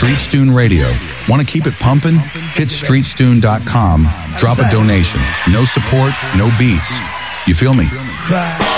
StreetStune Radio. Want to keep it pumping? Hit StreetStune.com. Drop a donation. No support, no beats. You feel me?